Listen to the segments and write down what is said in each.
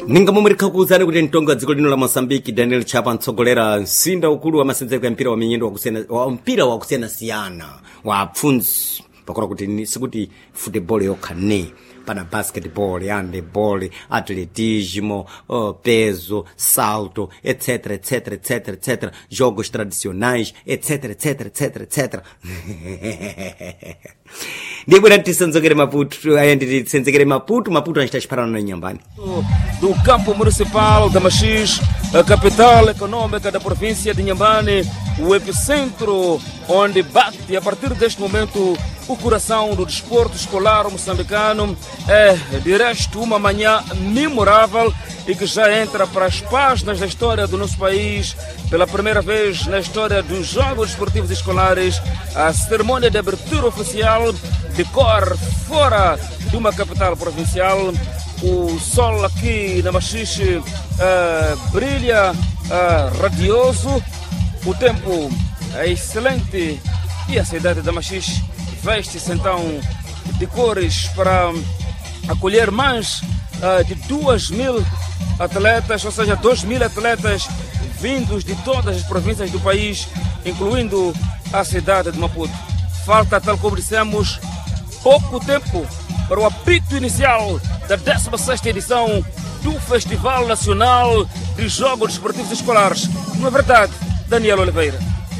ningamumurika kuuzani kuti mtongo wa dziko lino la Mozambique Daniel Chapo antsogolera msinda ukulu wa masenzeko ya mpira wa miyendo mpira wa kusiyana-siyana wa apfunzi pakora kuti sikuti football yokhane pana basketball, handball, atletismo, peso, salto, etc, etc, etc, etc, jogos tradicionais, etc, etc, etc, etc. Ndibwera tisenzekere Maputo, ayanditsenzekere Maputo anchita chiparana na Inhambane. Do campo municipal da Machis, a capital econômica da província de Inhambane, o epicentro onde bate a partir deste momento o coração do desporto escolar moçambicano. É, de resto, uma manhã memorável e que já entra para as páginas da história do nosso país. Pela primeira vez na história dos Jogos Desportivos Escolares, a cerimônia de abertura oficial decorre fora de uma capital provincial. O sol aqui na Machixe brilha radioso, o tempo é excelente e a cidade da Machixe veste-se então de cores para acolher mais de 2.000 atletas, ou seja, 2.000 atletas vindos de todas as províncias do país, incluindo a cidade de Maputo. Falta, tal como dissemos, pouco tempo para o apito inicial da 16ª edição do Festival Nacional de Jogos Desportivos Escolares. Não é verdade, Daniel Oliveira?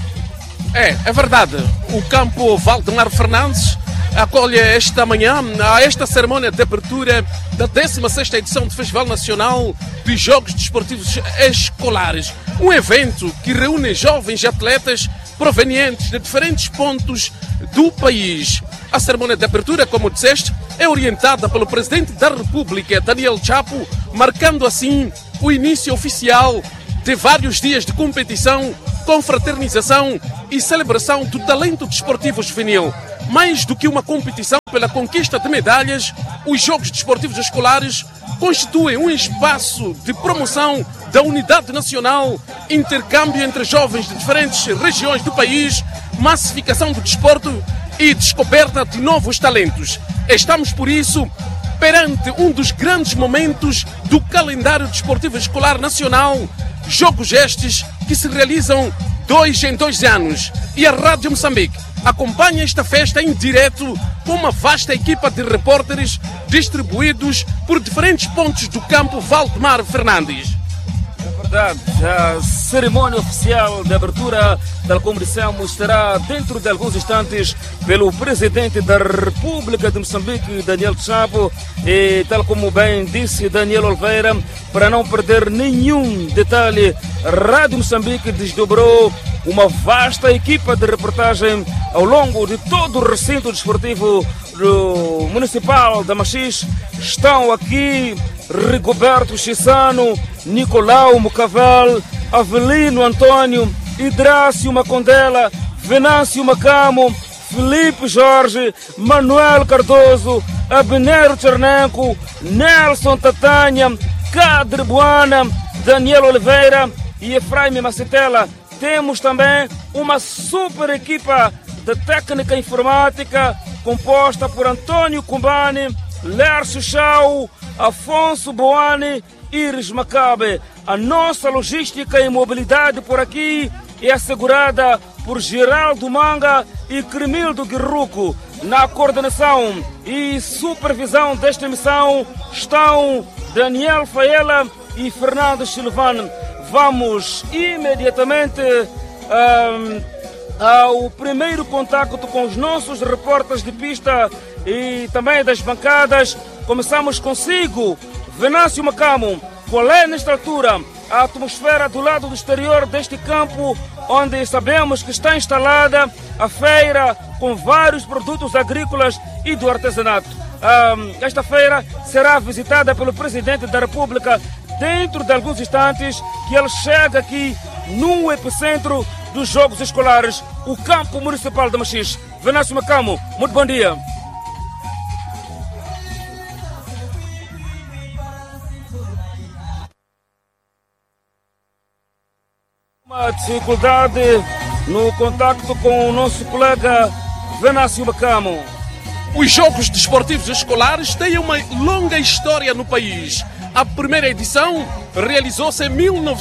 É verdade. O campo Valdemar Fernandes acolhe esta manhã esta cerimônia de abertura da 16ª edição do Festival Nacional de Jogos Desportivos Escolares. Um evento que reúne jovens atletas provenientes de diferentes pontos do país. A cerimônia de abertura, como disseste, é orientada pelo Presidente da República, Daniel Chapo, marcando assim o início oficial de vários dias de competição, confraternização e celebração do talento desportivo juvenil. Mais do que uma competição pela conquista de medalhas, os Jogos Desportivos Escolares constituem um espaço de promoção da unidade nacional, intercâmbio entre jovens de diferentes regiões do país, massificação do desporto e descoberta de novos talentos. Estamos, por isso, perante um dos grandes momentos do calendário desportivo escolar nacional, jogos estes que se realizam 2 em 2 anos. E a Rádio Moçambique acompanha esta festa em direto com uma vasta equipa de repórteres distribuídos por diferentes pontos do campo Valdemar Fernandes. É verdade, a cerimônia oficial de abertura, tal como dissemos, será dentro de alguns instantes pelo Presidente da República de Moçambique, Daniel Chapo, e tal como bem disse Daniel Oliveira, para não perder nenhum detalhe, a Rádio Moçambique desdobrou uma vasta equipa de reportagem ao longo de todo o recinto desportivo do Municipal da Machixe. Estão aqui Rigoberto Chissano, Nicolau Mucavel, Avelino Antônio, Hidrácio Macondela, Venâncio Macamo, Felipe Jorge, Manuel Cardoso, Abner Chernenko, Nelson Tatanha, Cadre Buana, Daniel Oliveira e Efraim Macetela. Temos também uma super equipa de técnica informática composta por Antônio Kumbani, Lércio Chau, Afonso Boani, Iris Macabe. A nossa logística e mobilidade por aqui é assegurada por Geraldo Manga e Cremildo Guirruco. Na coordenação e supervisão desta missão estão Daniel Faela e Fernando Silvano. Vamos imediatamente ao primeiro contacto com os nossos repórteres de pista e também das bancadas. Começamos consigo, Venâncio Macamo. Qual é, nesta altura, a atmosfera do lado do exterior deste campo, onde sabemos que está instalada a feira com vários produtos agrícolas e do artesanato? Esta feira será visitada pelo Presidente da República dentro de alguns instantes, que ele chega aqui no epicentro dos Jogos Escolares, o Campo Municipal de Machixe. Venâncio Macamo, muito bom dia. Uma dificuldade no contacto com o nosso colega Venâncio Macamo. Os Jogos Desportivos Escolares têm uma longa história no país. A primeira edição realizou-se em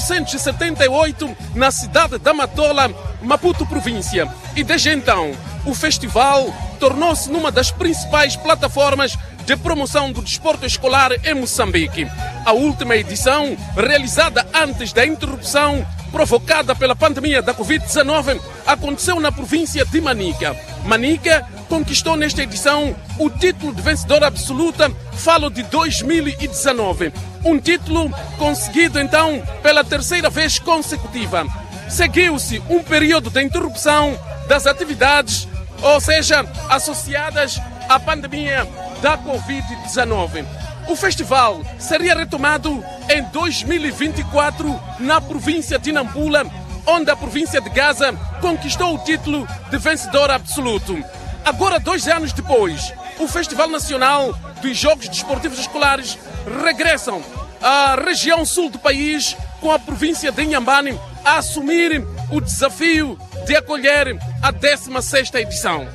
1978 na cidade da Matola, Maputo, província. E desde então, o festival tornou-se numa das principais plataformas de promoção do desporto escolar em Moçambique. A última edição, realizada antes da interrupção provocada pela pandemia da Covid-19, aconteceu na província de Manica. Manica conquistou nesta edição o título de vencedora absoluta, falo de 2019. Um título conseguido então pela terceira vez consecutiva. Seguiu-se um período de interrupção das atividades, ou seja, associadas à pandemia da Covid-19. O festival seria retomado em 2024 na província de Nampula, onde a província de Gaza conquistou o título de vencedor absoluto. Agora, 2 anos depois, o Festival Nacional dos Jogos Desportivos Escolares regressam à região sul do país, com a província de Inhambane a assumir o desafio de acolher a 16ª edição.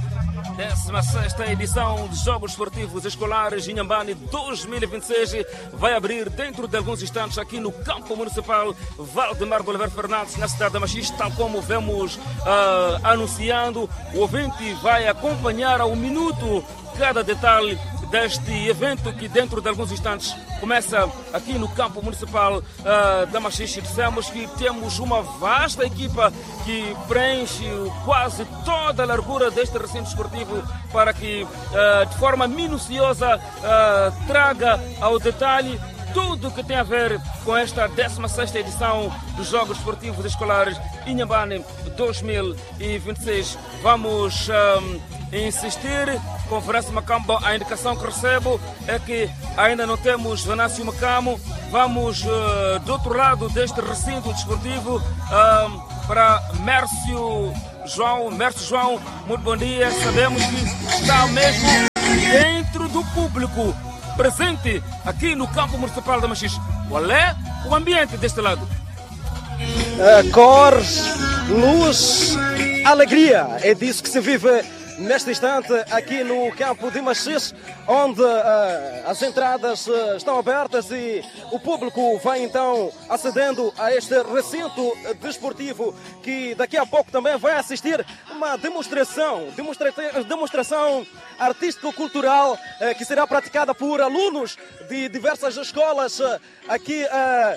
16ª edição dos Jogos Esportivos Escolares Inhambane 2026 vai abrir dentro de alguns instantes aqui no Campo Municipal Valdemar de Oliveira Fernandes, na cidade de Machixe, tal como vemos anunciando. O ouvinte vai acompanhar ao minuto cada detalhe deste evento que dentro de alguns instantes começa aqui no Campo Municipal da Machixe. Dissemos que temos uma vasta equipa que preenche quase toda a largura deste recinto esportivo para que de forma minuciosa traga ao detalhe tudo o que tem a ver com esta 16ª edição dos Jogos Esportivos Escolares Inhambane 2026. Vamos insistir, Conferência Macambo, a indicação que recebo é que ainda não temos Venâncio Macamo. Vamos do outro lado deste recinto desportivo para Mércio João. Mércio João, muito bom dia. Sabemos que está mesmo dentro do público presente aqui no Campo Municipal da Machixe. Qual é o ambiente deste lado? Cores, luz, alegria. É disso que se vive neste instante aqui no campo de Machixe, onde as entradas estão abertas e o público vai então acedendo a este recinto desportivo que daqui a pouco também vai assistir uma demonstração artístico-cultural que será praticada por alunos de diversas escolas aqui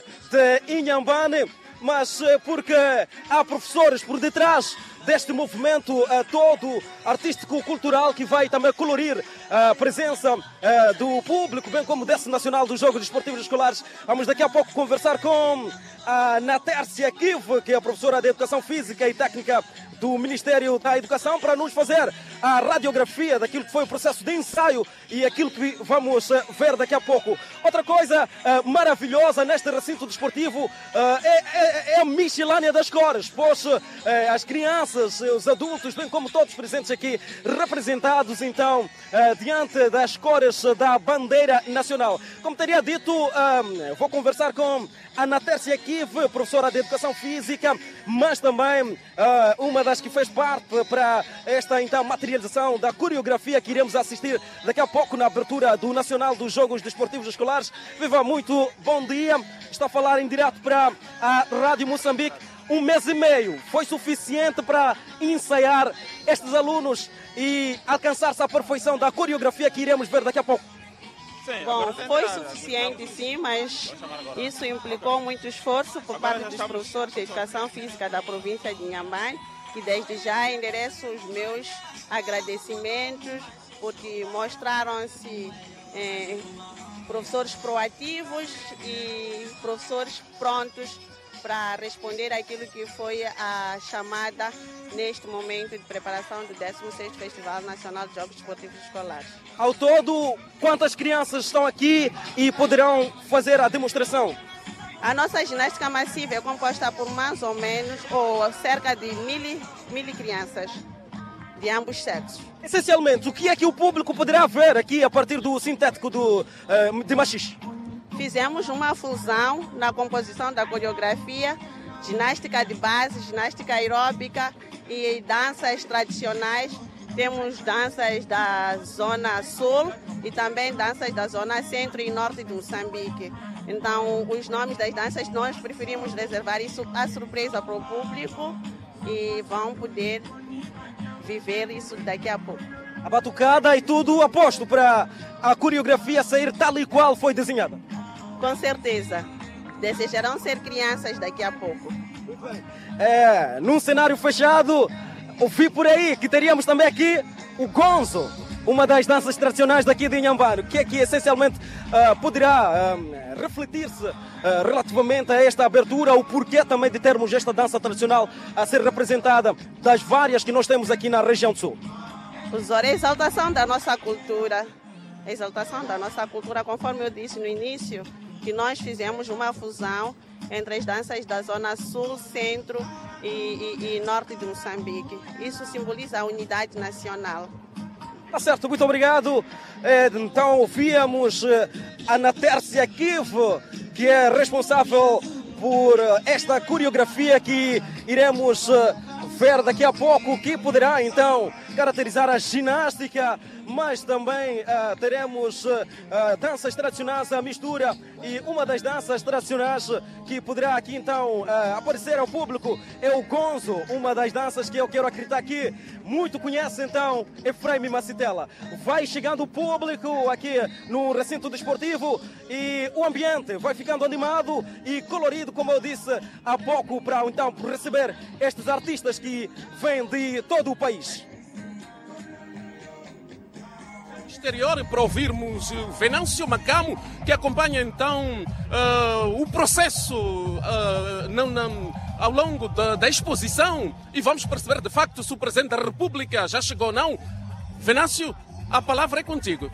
de Inhambane, mas porque há professores por detrás deste movimento todo artístico-cultural que vai também colorir a presença do público, bem como desse nacional dos Jogos Desportivos Escolares. Vamos daqui a pouco conversar com a Natércia Kiv, que é a professora de Educação Física e Técnica do Ministério da Educação, para nos fazer a radiografia daquilo que foi o processo de ensaio e aquilo que vamos ver daqui a pouco. Outra coisa maravilhosa neste recinto desportivo é a miscelânea das cores, pois as crianças, os adultos, bem como todos presentes aqui, representados então diante das cores da bandeira nacional. Como teria dito, vou conversar com a Natércia Kiv, professora de Educação Física, mas também uma das que fez parte para esta então materialização da coreografia que iremos assistir daqui a pouco na abertura do Nacional dos Jogos Desportivos Escolares. Viva, muito bom dia. Estou a falar em direto para a Rádio Moçambique. 1 mês e meio foi suficiente para ensaiar estes alunos e alcançar-se a perfeição da coreografia que iremos ver daqui a pouco. Bom, foi suficiente sim, mas isso implicou muito esforço por parte dos professores de Educação Física da província de Inhambane, que desde já endereço os meus agradecimentos, porque mostraram-se professores proativos e professores prontos para responder àquilo que foi a chamada neste momento de preparação do 16º Festival Nacional de Jogos Desportivos Escolares. Ao todo, quantas crianças estão aqui e poderão fazer a demonstração? A nossa ginástica massiva é composta por mais ou menos cerca de mil crianças de ambos sexos. Essencialmente, o que é que o público poderá ver aqui a partir do sintético de Machixe? Fizemos uma fusão na composição da coreografia, ginástica de base, ginástica aeróbica e danças tradicionais. Temos danças da zona sul e também danças da zona centro e norte de Moçambique. Então, os nomes das danças nós preferimos reservar isso à surpresa para o público e vão poder viver isso daqui a pouco. A batucada e tudo aposto para a coreografia sair tal e qual foi desenhada. Com certeza. Desejarão ser crianças daqui a pouco. Muito bem. Num cenário fechado, ouvi por aí que teríamos também aqui o gonzo, uma das danças tradicionais daqui de Inhambane, que é que essencialmente poderá refletir-se relativamente a esta abertura, o porquê também de termos esta dança tradicional a ser representada das várias que nós temos aqui na região do Sul. O Zoro é a exaltação da nossa cultura. A exaltação da nossa cultura, conforme eu disse no início, que nós fizemos uma fusão entre as danças da zona sul, centro e norte de Moçambique. Isso simboliza a unidade nacional. Tá certo, muito obrigado. Então ouvíamos a Natércia Kiv, que é responsável por esta coreografia que iremos ver daqui a pouco, que poderá então caracterizar a ginástica, mas também teremos danças tradicionais, a mistura, e uma das danças tradicionais que poderá aqui então aparecer ao público é o gonzo, uma das danças que eu quero acreditar que muito conhece então Efraim Macitela. Vai chegando o público aqui no recinto desportivo e o ambiente vai ficando animado e colorido, como eu disse há pouco, para então receber estes artistas que vêm de todo o país. Exterior para ouvirmos Venâncio Macamo, que acompanha então o processo ao longo da exposição, e vamos perceber de facto se o Presidente da República já chegou ou não. Venâncio, a palavra é contigo.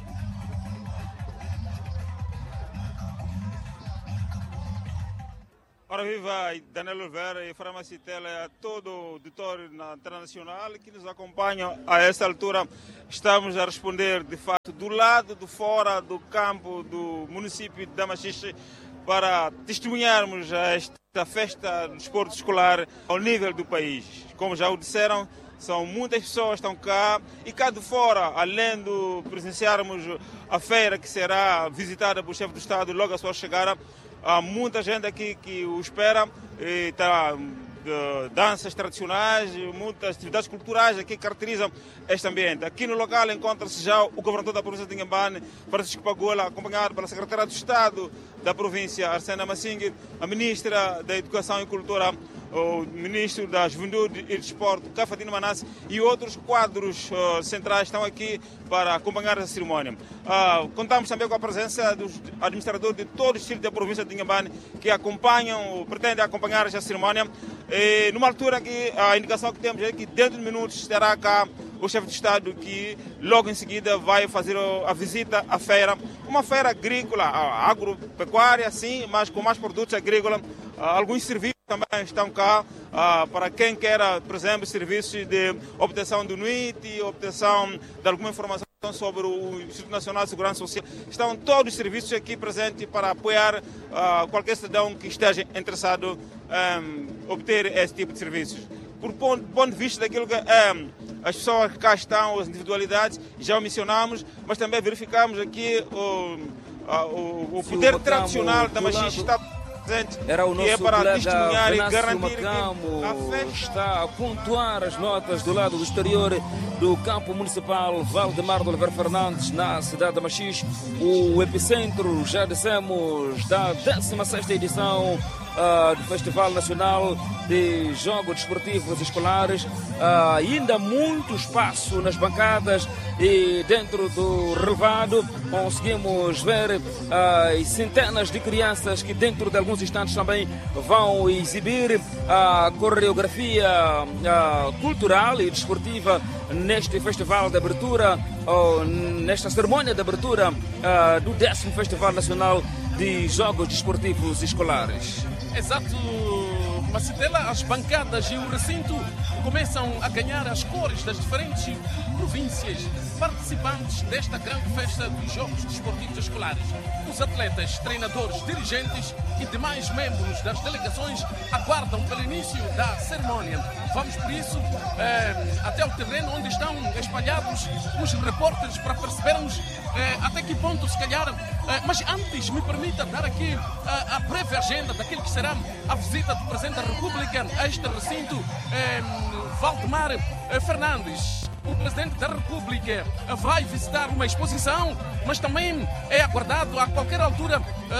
Ora viva Daniel Oliveira e Efraim Macitela, a todo o auditório internacional que nos acompanha a esta altura. Estamos a responder de facto do lado de fora do campo do município de Damaxixe para testemunharmos esta festa do desporto escolar ao nível do país. Como já o disseram, são muitas pessoas que estão cá, e cá de fora, além de presenciarmos a feira que será visitada pelo chefe do Estado logo à sua chegada, há muita gente aqui que o espera, e está danças tradicionais, muitas atividades culturais aqui que caracterizam este ambiente. Aqui no local encontra-se já o governador da província de Inhambane, Francisco Pagola, acompanhado pela secretária de Estado da província, Arsena Massingue, a ministra da Educação e Cultura, o ministro da Juventude e Desporto, Cafatino Manasse, e outros quadros centrais estão aqui para acompanhar essa cerimónia. Contamos também com a presença dos administradores de todo o distrito da província de Inhambane que acompanham, pretendem acompanhar esta cerimónia. E numa altura que a indicação que temos é que dentro de minutos estará cá o chefe de Estado, que logo em seguida vai fazer a visita à feira, uma feira agrícola, agropecuária, sim, mas com mais produtos agrícolas. Alguns serviços também estão cá para quem quer, por exemplo, serviços de obtenção do NUIT, obtenção de alguma informação sobre o Instituto Nacional de Segurança Social. Estão todos os serviços aqui presentes para apoiar qualquer cidadão que esteja interessado em obter esse tipo de serviços. Por ponto de vista daquilo que as pessoas que cá estão, as individualidades, já o mencionamos, mas também verificamos aqui o poder tradicional da Machixe está presente, era o nosso que é para testemunhar e garantir Macamo, que a festa está a pontuar as notas do lado do exterior do campo municipal Valdemar de Oliveira Fernandes, na cidade de Machixe, o epicentro, já dissemos, da 16ª edição do Festival Nacional de Jogos Desportivos Escolares. Ainda muito espaço nas bancadas e dentro do relevado conseguimos ver as centenas de crianças que dentro de alguns instantes também vão exibir a coreografia cultural e desportiva neste festival de abertura, nesta cerimônia de abertura do 10º Festival Nacional de Jogos Desportivos Escolares. Exato, Macitela, as bancadas e o recinto começam a ganhar as cores das diferentes províncias participantes desta grande festa dos Jogos Desportivos Escolares. Os atletas, treinadores, dirigentes e demais membros das delegações aguardam pelo início da cerimónia. Vamos, por isso, até o terreno onde estão espalhados os repórteres para percebermos até que ponto, se calhar. Mas antes, me permita dar aqui a breve agenda daquilo que será a visita do Presidente da República a este recinto, Valdemar Fernandes. O Presidente da República vai visitar uma exposição, mas também é aguardado a qualquer altura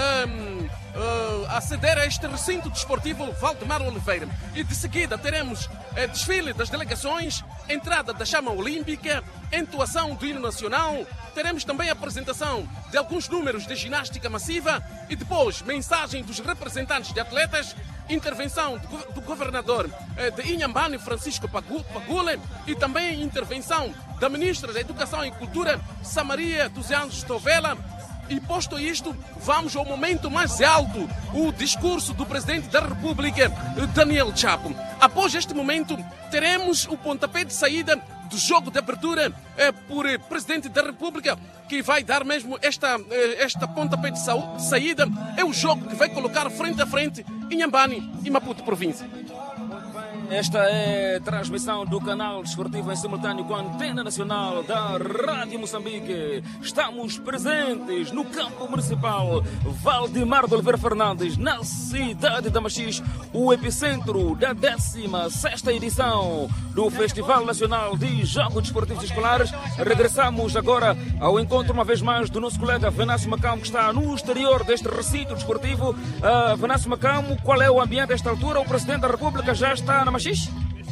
aceder a este recinto desportivo Valdemar Oliveira. E de seguida teremos desfile das delegações, entrada da chama olímpica, entoação do hino nacional, teremos também a apresentação de alguns números de ginástica massiva e depois mensagem dos representantes de atletas, intervenção do governador de Inhambane, Francisco Pagule, e também intervenção da ministra da Educação e Cultura, Samaria dos Anjos Tovela. E posto isto, vamos ao momento mais alto, o discurso do Presidente da República, Daniel Chapo. Após este momento, teremos o pontapé de saída do jogo de abertura por Presidente da República, que vai dar mesmo esta pontapé de saída. É o jogo que vai colocar frente a frente Inhambane e Maputo Província. Esta é a transmissão do canal desportivo em simultâneo com a antena nacional da Rádio Moçambique. Estamos presentes no campo municipal Valdemar de Oliveira Fernandes, na cidade de Machixe, o epicentro da 16ª edição do Festival Nacional de Jogos Desportivos Escolares. Regressamos agora ao encontro uma vez mais do nosso colega Venâncio Macamo, que está no exterior deste recinto desportivo. Venâncio Macamo, qual é o ambiente a esta altura? O Presidente da República já está na Machixe?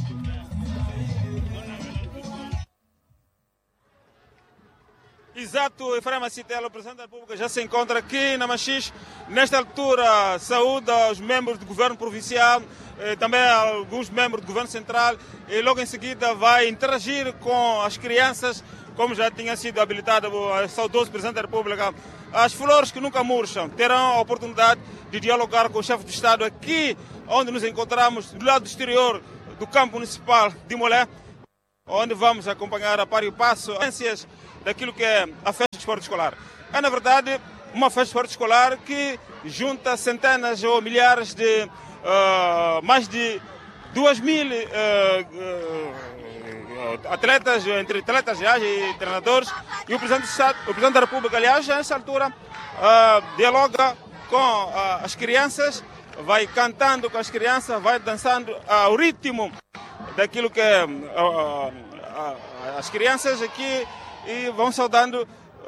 Exato, Efraim Macitela, o Presidente da República, já se encontra aqui na Machixe. Nesta altura, saúda os membros do Governo Provincial, também alguns membros do Governo Central, e logo em seguida vai interagir com as crianças, como já tinha sido habilitado o saudoso Presidente da República. As flores que nunca murcham terão a oportunidade de dialogar com o chefe de Estado aqui, onde nos encontramos, do lado exterior do campo municipal de Molé, onde vamos acompanhar a par e passo as daquilo que é a festa de esporte escolar. É, na verdade, uma festa de esporte escolar que junta centenas ou milhares de, mais de 2.000 atletas, entre atletas e treinadores, e o Presidente da República, aliás, nessa altura, dialoga com as crianças, vai cantando com as crianças, vai dançando ao ritmo daquilo que é as crianças aqui, e vão saudando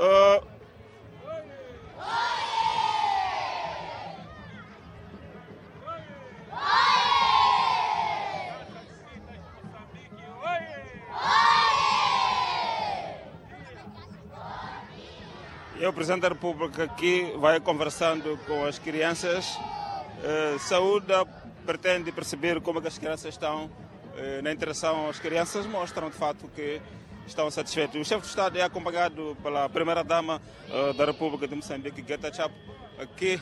e o Presidente da República aqui vai conversando com as crianças, saúda, pretende perceber como é que as crianças estão. Na interação, as crianças mostram de fato que estão satisfeitos. O chefe de Estado é acompanhado pela Primeira-Dama da República de Moçambique, Guetta Chapo, aqui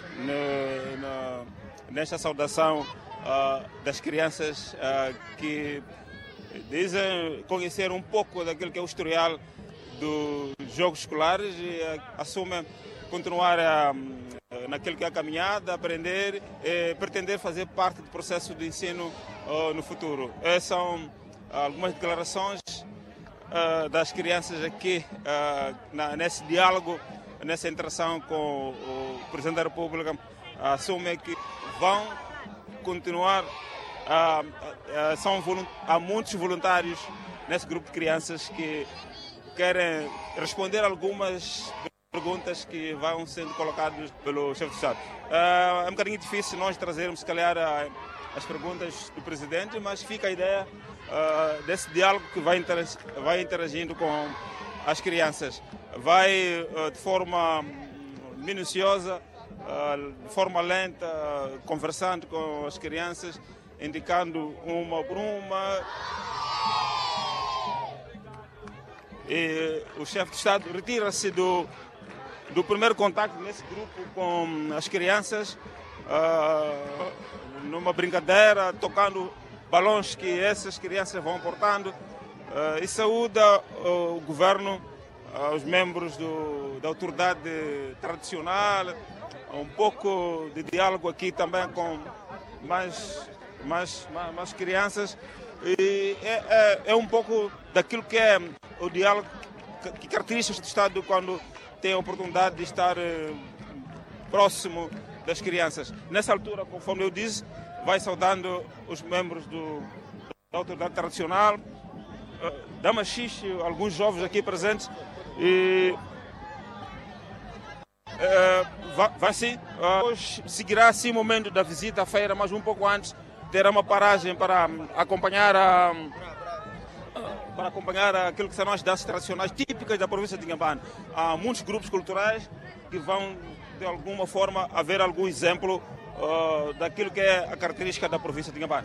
nesta saudação das crianças que dizem conhecer um pouco daquilo que é o historial dos Jogos Escolares e assumem continuar naquilo que é a caminhada, aprender e pretender fazer parte do processo de ensino no futuro. Essas são algumas declarações das crianças aqui nesse diálogo, nessa interação com o Presidente da República. Assumem que vão continuar, há muitos voluntários nesse grupo de crianças que querem responder algumas perguntas que vão sendo colocadas pelo chefe de Estado. É um bocadinho difícil nós trazermos, se calhar, as perguntas do Presidente, mas fica a ideia desse diálogo que vai interagindo com as crianças. Vai de forma minuciosa, de forma lenta, conversando com as crianças, indicando uma por uma. E o chefe de Estado retira-se do primeiro contato nesse grupo com as crianças, numa brincadeira, tocando balões que essas crianças vão portando, e saúda o governo, os membros da autoridade tradicional, um pouco de diálogo aqui também com mais crianças, e é um pouco daquilo que é o diálogo que caracteriza o Estado quando tem a oportunidade de estar próximo das crianças. Nessa altura, conforme eu disse, vai saudando os membros da autoridade tradicional, da Machixe, alguns jovens aqui presentes, e vai sim. Hoje seguirá assim o momento da visita à feira, mas um pouco antes terá uma paragem para acompanhar aquilo que são as danças tradicionais típicas da província de Inhambane. Há muitos grupos culturais que vão, de alguma forma, haver algum exemplo daquilo que é a característica da província de Inhambane.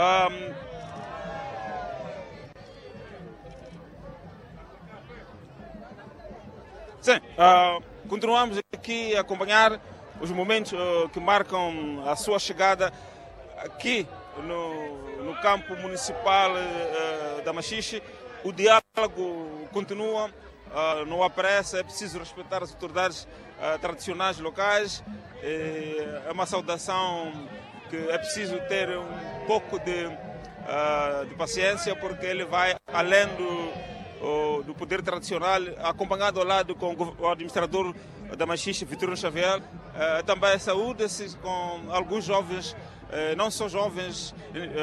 Sim, continuamos aqui a acompanhar os momentos que marcam a sua chegada aqui no campo municipal da Machixe. O diálogo continua, não há pressa, é preciso respeitar as autoridades tradicionais locais. É uma saudação que é preciso ter um pouco de paciência, porque ele vai além do poder tradicional, acompanhado ao lado com o administrador da Machixe, Vitorino Xavier. Também saúde-se com alguns jovens, não só jovens,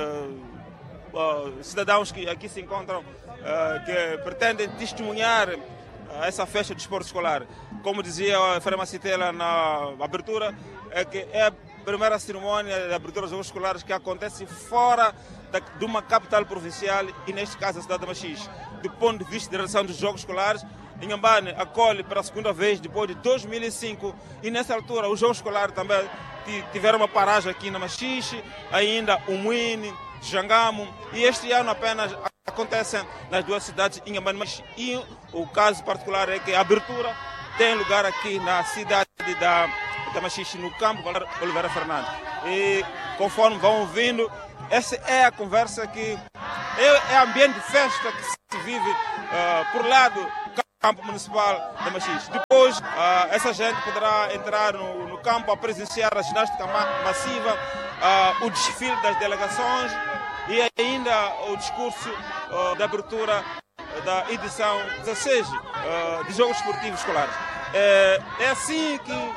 cidadãos que aqui se encontram, que pretendem testemunhar essa festa de esporte escolar. Como dizia a Frema Citela na abertura, é a primeira cerimônia de abertura dos Jogos Escolares que acontece fora de uma capital provincial, e neste caso a cidade de Machixe. Do ponto de vista da realização dos Jogos Escolares, Inhambane acolhe pela segunda vez depois de 2005, e nessa altura os Jogos Escolares também tiveram uma paragem aqui na Machixe, ainda o Muine, Jangamo, e este ano apenas acontecem nas duas cidades, Inhambane e Machixe. E o caso particular é que a abertura tem lugar aqui na cidade da Machixe, no campo Oliveira Fernandes. E conforme vão ouvindo, essa é a conversa que é ambiente de festa que se vive por lá do campo municipal da Machixe. Depois, essa gente poderá entrar no campo a presenciar a ginástica massiva, o desfile das delegações e ainda o discurso de abertura da edição 16 de Jogos Esportivos Escolares. É assim que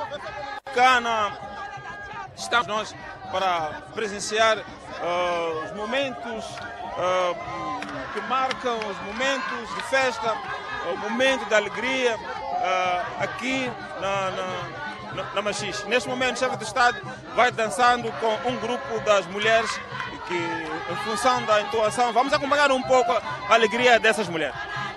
estamos nós para presenciar os momentos que marcam os momentos de festa, o momento da alegria aqui na Machixe. Neste momento, o chefe do Estado vai dançando com um grupo das mulheres que, em função da entoação, vamos acompanhar um pouco a alegria dessas mulheres.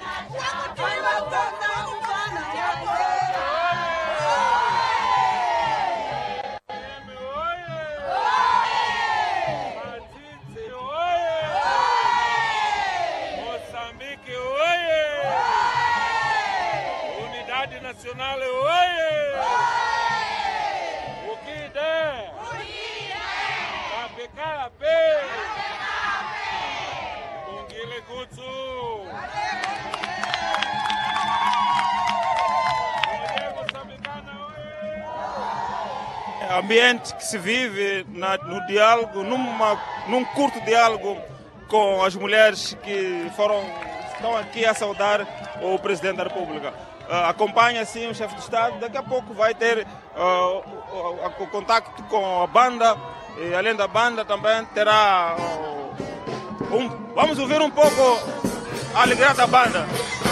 Nacional, oye! O que der? A pecar a pé! Com Guilherme Gutsu! Ambiente que se vive no diálogo, num curto diálogo com as mulheres que estão aqui a saudar o Presidente da República. Acompanha assim o chefe de Estado, daqui a pouco vai ter o contacto com a banda, e além da banda também terá vamos ouvir um pouco a alegria da banda.